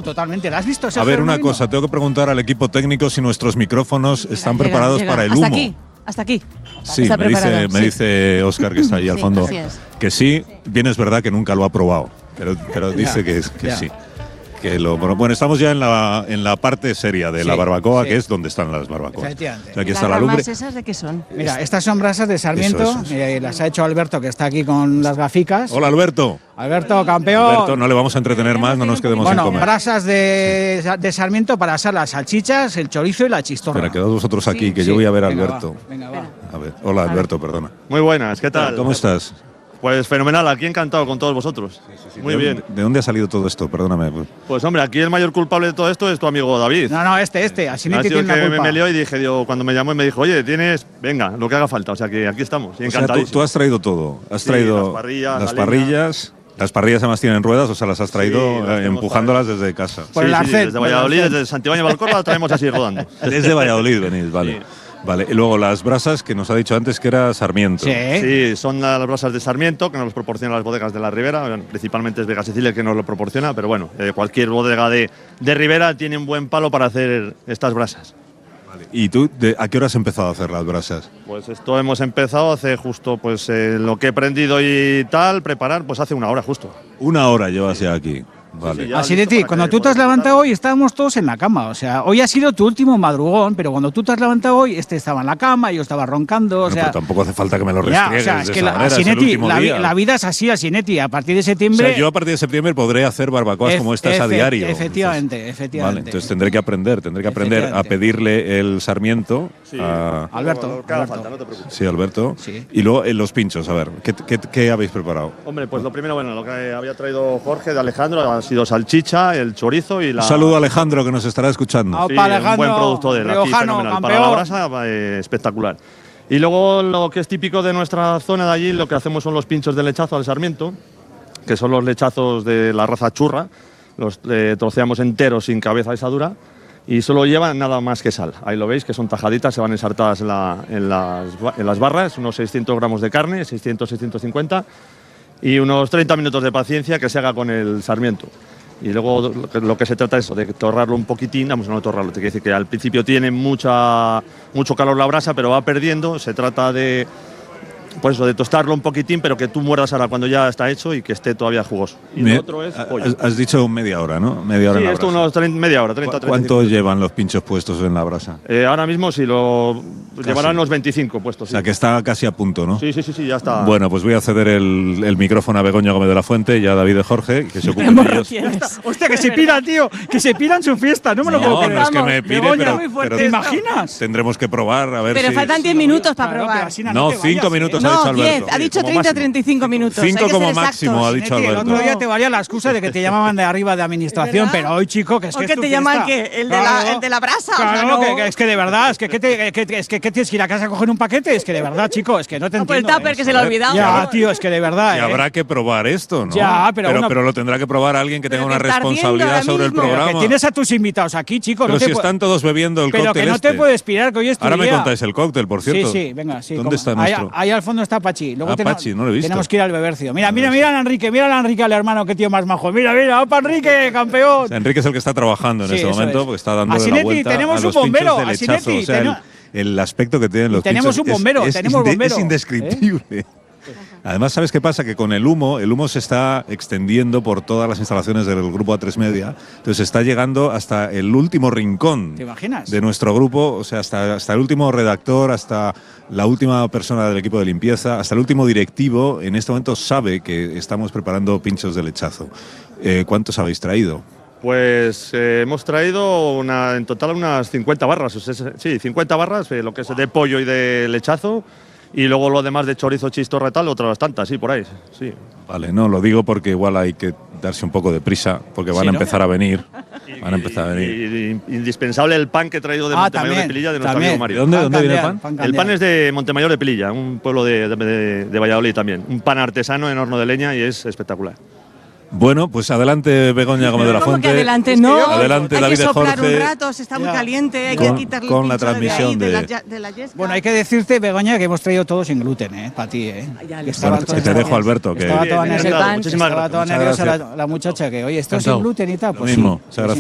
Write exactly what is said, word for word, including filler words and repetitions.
totalmente. ¿La has visto? A ver, una cosa, tengo que preguntar al equipo técnico si nuestros micrófonos están llega, preparados llega. para el humo. Hasta aquí, hasta aquí. Sí, me dice, me sí. dice Óscar, que está ahí al sí, fondo, que sí. Bien, es verdad que nunca lo ha probado, pero, pero dice ya, que, que ya. sí. Que lo, bueno, estamos ya en la, en la parte seria de sí, la barbacoa, sí. que es donde están las barbacoas. Efectivamente. O sea, aquí ¿Las está la lumbre. esas de qué son? Mira, estas son brasas de Sarmiento, eso, eso. Eh, las ha hecho Alberto, que está aquí con las gaficas. Hola, Alberto. Alberto, campeón. Alberto, no le vamos a entretener más, no nos quedemos bueno, sin comer. Brasas de, de Sarmiento para asar las salchichas, el chorizo y la chistorra. Pero quedaos vosotros aquí, sí, que sí. yo voy a ver a Alberto. Venga, va. Venga, va. A ver. Hola, Alberto, perdona. Muy buenas, ¿qué tal? ¿Cómo estás? Pues fenomenal, aquí encantado con todos vosotros. Sí, sí, sí. Muy ¿De bien. Dónde, ¿De dónde ha salido todo esto? Perdóname. Pues hombre, aquí el mayor culpable de todo esto es tu amigo David. No, no, este, este. Así no tiene la culpa. Me, me lió y dije, yo, cuando me llamó y me dijo, oye, tienes, venga, lo que haga falta. O sea que aquí estamos, y encantadísimo. O sea, tú, tú has traído todo. Has sí, traído las parrillas. Las parrillas. Las parrillas además tienen ruedas, o sea, las has traído sí, las eh, empujándolas traído. desde casa. Sí, sí, sí, desde Valladolid, desde Santibáñez Valcorba, la traemos así rodando. Desde Valladolid venís, vale. Sí. Vale, y luego las brasas que nos ha dicho antes que era Sarmiento. Sí, sí, son las brasas de Sarmiento que nos proporcionan las bodegas de la Ribera, principalmente es Vega Sicilia que nos lo proporciona, pero bueno, eh, cualquier bodega de, de Ribera tiene un buen palo para hacer estas brasas. Vale. ¿Y tú de, a qué hora has empezado a hacer las brasas? Pues esto hemos empezado hace justo pues eh, lo que he aprendido y tal, preparar, pues hace una hora justo. Una hora llevas ya aquí. Vale. Sí, sí, así de ti, cuando tú te has levantado hoy estábamos todos en la cama, o sea, hoy ha sido tu último madrugón, pero cuando tú te has levantado hoy, este estaba en la cama, yo estaba roncando, bueno, o sea… Pero tampoco hace falta que me lo restriegues ya, o sea, es de que esa la, manera, Asinetti, es el último la, día. la vida es así, Asinetti, a partir de septiembre… O sea, yo a partir de septiembre podré hacer barbacoas como estas efe, a diario. Efectivamente, entonces, efectivamente. Vale, entonces tendré que aprender, tendré que aprender a pedirle el Sarmiento sí. a… Alberto. No, no, no, Alberto. Falta, no te preocupes. Sí, Alberto. Sí. Y luego en los pinchos, a ver, ¿qué, qué, qué habéis preparado? Hombre, pues lo primero, bueno, lo que había traído Jorge de Alejandro ha sido salchicha, el chorizo y la… Un saludo a Alejandro que nos estará escuchando. Sí, Opa, Alejandro, un buen producto de él, aquí riojano, fenomenal. campeón. Para la brasa, eh, espectacular. Y luego lo que es típico de nuestra zona de allí, lo que hacemos son los pinchos de lechazo al Sarmiento, que son los lechazos de la raza churra, los eh, troceamos enteros sin cabeza asadura y solo llevan nada más que sal. Ahí lo veis, que son tajaditas, se van ensartadas en, la, en, las, en las barras, unos seiscientos gramos de carne, seiscientos, seiscientos cincuenta, y unos treinta minutos de paciencia que se haga con el Sarmiento. Y luego lo que se trata es de torrarlo un poquitín, vamos, no torrarlo, te quiere decir que al principio tiene mucha, mucho calor la brasa, pero va perdiendo, se trata de, pues eso, de tostarlo un poquitín, pero que tú muerdas ahora cuando ya está hecho y que esté todavía jugoso. Y Me, lo otro es pollo. Has, has dicho media hora, ¿no? Media hora sí, en la esto brasa. unos treinta, media hora, treinta, treinta. ¿Cuánto llevan los pinchos puestos en la brasa? Eh, ahora mismo si lo Casi. Llevarán unos veinticinco puestos. Sí. O sea, que está casi a punto, ¿no? Sí, sí, sí, sí, ya está. Bueno, pues voy a ceder el, el micrófono a Begoña Gómez de la Fuente y a David de Jorge, que se ocupen de ellos. Hostia, que se pira, tío, que se pira en su fiesta, no me lo no, puedo creer. No, es que me pire, Begoña, pero, pero ¿te imaginas? Tendremos que probar, a ver pero si… Pero faltan diez minutos para claro, probar. No, no, cinco vayas, minutos ¿eh? ha dicho No, Alberto. diez, ha dicho treinta, treinta y cinco minutos. cinco como máximo, ha dicho Alberto. El otro día te valía la excusa de que te llamaban de arriba de administración, pero hoy, chico, que es que ¿O es que tu te fiesta. llaman qué? ¿El de, claro, la, el de la brasa? Claro, o sea, no. que, que es que de verdad, es que, ¿qué te, que, es que ¿qué tienes que ir a casa a coger un paquete? Es que de verdad, chico, es que no te no, entiendo. Por el tupper ¿eh? que se lo ha olvidado. Ya, tío, es que de verdad. Y ¿eh? habrá que probar esto, ¿no? Ya, pero, pero, bueno, pero lo tendrá que probar alguien que tenga una que está responsabilidad sobre el mismo. programa. Que tienes a tus invitados aquí, chico. Pero no te si están todos bebiendo el pero cóctel que no este. te puedes pirar, que hoy es tu Ahora día. me contáis el cóctel, por cierto. Sí, sí, venga, sí. ¿Dónde como, está ahí, nuestro? ahí al fondo está Pachi. Luego Ah, tenemos, Pachi, no lo he visto. tenemos que ir al Bebercio. Mira, mira, mira a Enrique, mira a Enrique, al hermano, qué tío más majo. Mira, mira, opa Enrique, campeón. O sea, Enrique es el que está trabajando en Sí, este eso momento, es. porque está dando Asinetti, la vuelta tenemos a un los bombero, pinchos de lechazo. Asinetti, O sea, el, el aspecto que tienen los tenemos pinchos un bombero, es, es tenemos inde- bombero, es indescriptible. ¿eh? Además, ¿sabes qué pasa? Que con el humo, el humo se está extendiendo por todas las instalaciones del grupo A tres Media, entonces está llegando hasta el último rincón ¿Te imaginas? de nuestro grupo, o sea, hasta, hasta el último redactor, hasta la última persona del equipo de limpieza, hasta el último directivo, en este momento sabe que estamos preparando pinchos de lechazo. Eh, ¿Cuántos habéis traído? Pues eh, hemos traído una, en total unas cincuenta barras, o sea, sí, cincuenta barras, eh, lo que es de pollo y de lechazo, y luego lo demás de chorizo, chistorra y tal, otras tantas, sí, por ahí, sí. Vale, no, lo digo porque igual hay que darse un poco de prisa, porque van Sí, a ¿no? empezar a venir, Y, van a empezar a venir. y- y indispensable el pan que he traído de Ah, Montemayor también, de Pililla, de nuestro también. amigo ¿De Mario. dónde, dónde viene el candeal, pan? El candeal. pan es de Montemayor de Pililla, un pueblo de, de, de- de Valladolid también. Un pan artesano en horno de leña y es espectacular. Bueno, pues adelante Begoña Gómez de la ¿Cómo Fuente. que adelante? No, Adelante, hay David que de soplar Jorge. un rato, se está muy Ya. caliente, hay Con- que quitarle con el la pincho de transmisión ahí, de, de- la, ya- de la yesca. Bueno, hay que decirte, Begoña, que hemos traído todo sin gluten, ¿eh? Para ti, ¿eh? Ya, Que lo estaba Bueno, toda que te nerviosa- dejo, Alberto, que- Estaba toda Bien, nerviosa, encantado, muchísimas estaba gracias. toda Muchas nerviosa gracias. la, la muchacha, que oye, esto es Encantado. sin gluten y tal. Lo Pues mismo, sí, muchas gracias.